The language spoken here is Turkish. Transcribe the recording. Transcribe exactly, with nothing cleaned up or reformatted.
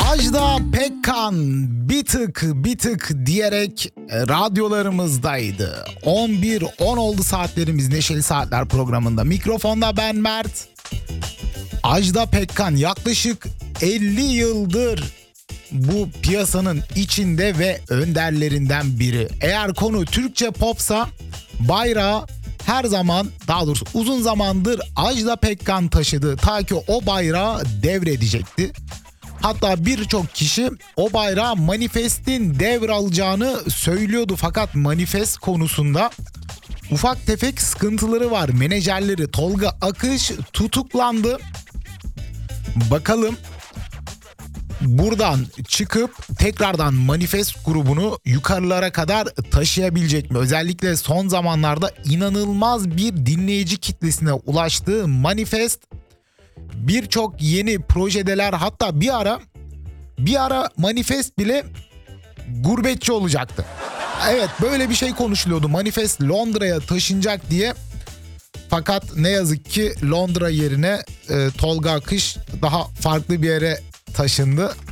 Ajda Pekkan bir tık bir tık diyerek radyolarımızdaydı. on bir on oldu saatlerimiz Neşeli Saatler programında. Mikrofonda ben Mert. Ajda Pekkan yaklaşık elli yıldır bu piyasanın içinde ve önderlerinden biri. Eğer konu Türkçe popsa bayrağı her zaman, daha doğrusu uzun zamandır Ajda Pekkan taşıdı. Ta ki o bayrağı devredecekti. Hatta birçok kişi o bayrağı Manifest'in devralacağını söylüyordu. Fakat Manifest konusunda ufak tefek sıkıntıları var. Menajerleri Tolga Akış tutuklandı. Bakalım buradan çıkıp tekrardan Manifest grubunu yukarılara kadar taşıyabilecek mi? Özellikle son zamanlarda inanılmaz bir dinleyici kitlesine ulaştığı Manifest birçok yeni projedeler, hatta bir ara bir ara Manifest bile gurbetçi olacaktı. Evet, böyle bir şey konuşuluyordu. Manifest Londra'ya taşınacak diye. Fakat ne yazık ki Londra yerine e, Tolga Akış daha farklı bir yere taşındı.